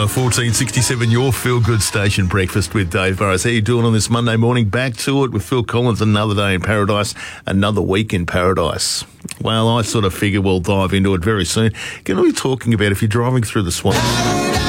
1467, your feel-good station, Breakfast with Dave Burrows. How you doing on this Monday morning? Back to it with Phil Collins, another day in paradise, another week in paradise. Well, I sort of figure we'll dive into it very soon. Going to be talking about if you're driving through the swamp.